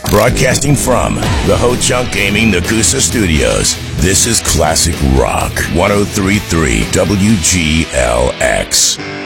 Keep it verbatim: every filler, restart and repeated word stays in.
Broadcasting from the Ho Chunk Gaming Nakusa Studios, this is Classic Rock one oh three point three W G L X.